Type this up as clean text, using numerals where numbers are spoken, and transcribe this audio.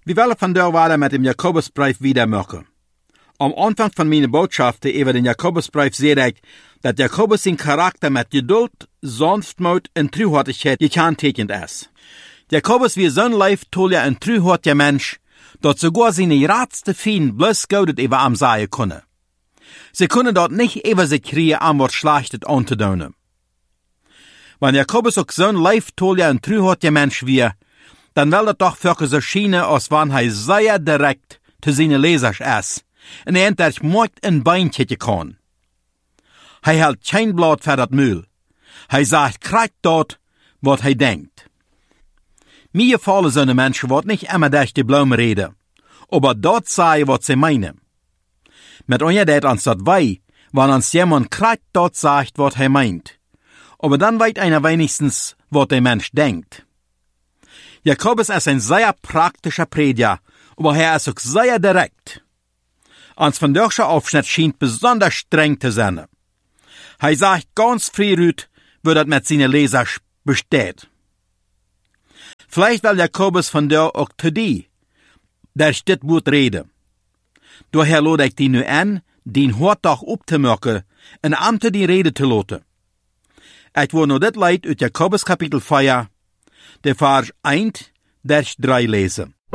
Wir wollen von der weiter mit dem Jakobusbrief wiedermachen. Am Anfang von meiner Botschaften über den Jakobusbrief sehe ich, dass Jakobus sein Charakter mit Geduld, Sanftmut und Treuherzigkeit gekennzeichnet ist. Jakobus wie so ein leiftoller und treuherziger Mensch, dass sogar seine ratste Fienden bloß Gaudet über am sagen können. Sie können dort nicht über sich kriegen, an was Schlechtes anzudonen. Wenn Jakobus auch so ein leiftoller und treuherziger Mensch wie, dann will das doch für so schienen, als wenn er sehr direkt zu seinen Lesern ist. Und er endlich macht ein Beinchen kann. Hij hält kein Blatt für das Mühl. Hij sagt kriegt dort, was hij denkt. Mir gefallen so eine Menschen, wat nicht immer durch die Blumen reden, aber dort sagen, was sie meinen. Mit uns ans dat wei, wenn uns jemand kriegt dort sagt, was er meint. Aber dann weiß einer wenigstens, was der Mensch denkt. Jakobus ist ein sehr praktischer Prediger, aber er ist auch sehr direkt. Ans von deutscher Aufschnitt scheint besonders streng zu sein. Er sagt ganz früh, wo das mit seinen Lesern besteht. Vielleicht will Jakobus von der auch zu dir, der steht gut reden. Daher lade ich die nu an, den Hortag aufzumachen und amte die Rede zu lassen. Ich will nur das Leid aus Jakobus Kapitel 4, der Vers 1 durch 3 lesen.